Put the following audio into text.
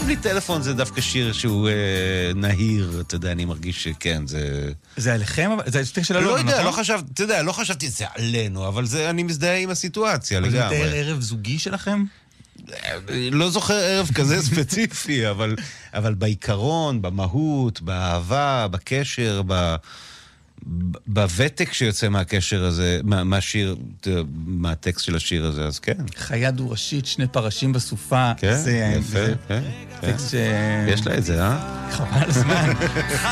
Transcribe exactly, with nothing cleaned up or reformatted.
לי טלפון זה דווקא שיר שהוא אה, נהיר, אתה יודע, אני מרגיש שכן, זה... זה עליכם? זה השיר של אלונה, לא נכון? יודע, לא חשב, אתה יודע, לא חשבתי את זה עלינו, אבל זה, אני מזדהה עם הסיטואציה לגמרי. זה מתאר ערב זוגי שלכם? לא זוכר ערב כזה ספציפי, אבל, אבל בעיקרון, במהות, באהבה, בקשר, ב... בוותק שיוצא מהקשר הזה, מה, מהשיר, מהטקסט של השיר הזה, אז כן. חיה דו-ראשית, שני פרשים בסופה. כן, זה, יפה, זה, כן. טקסט ש... יש לה את זה, אה? חבל הזמן.